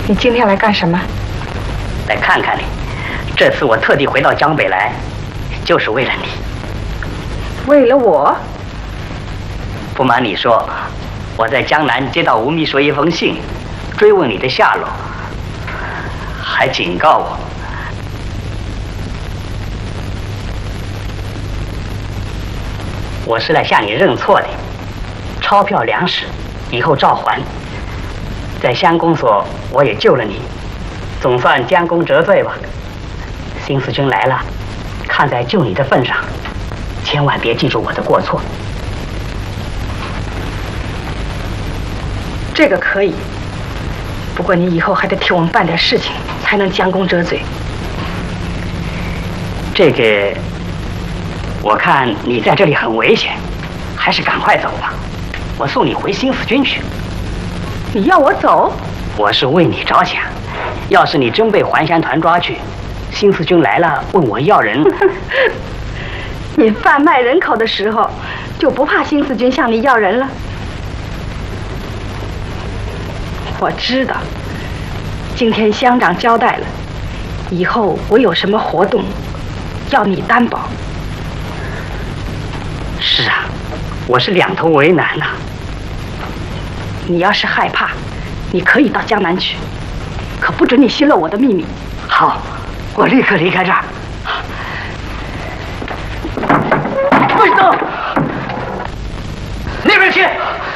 你今天来干什么？ 来看看你。这次我特地回到江北来，就是为了你。 为了我？ 不瞒你说，我在江南接到吴秘书一封信，追问你的下落，还警告我是来向你认错的。钞票、粮食以后照还。在乡公所我也救了你，总算将功折罪吧。新四军来了，看在救你的份上，千万别记住我的过错。 这个可以，不过你以后还得替我们办点事情，才能将功折罪。 这个，我看你在这里很危险，还是赶快走吧。我送你回新四军去。 你要我走？ 我是为你着想。要是你真被环山团抓去，新四军来了问我要人， 你贩卖人口的时候就不怕新四军向你要人了？我知道，今天乡长交代了，以后我有什么活动，要你担保。 是啊，我是两头为难呐。 你要是害怕，你可以到江南去，可不准你泄露我的秘密。 好，我立刻离开这儿。不许动！那边去！